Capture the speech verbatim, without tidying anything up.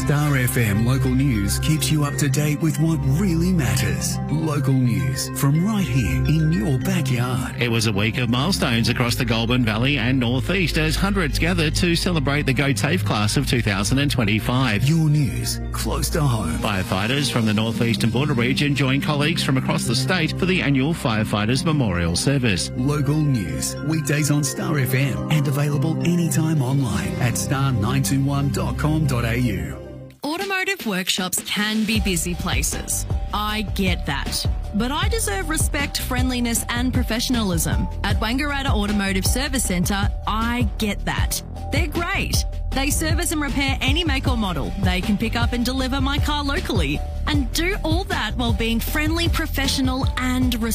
Star F M Local News keeps you up to date with what really matters. Local news from right here in your backyard. It was a week of milestones across the Goulburn Valley and North East as hundreds gathered to celebrate the Go TAFE class of two thousand twenty-five. Your news close to home. Firefighters from the North East and Border region joined colleagues from across the state for the annual Firefighters Memorial Service. Local news, weekdays on Star F M and available anytime online at star nine two one dot com dot a u. Automotive workshops can be busy places. I get that. But I deserve respect, friendliness and professionalism. At Wangaratta Automotive Service Centre, I get that. They're great. They service and repair any make or model. They can pick up and deliver my car locally and do all that while being friendly, professional and respectful.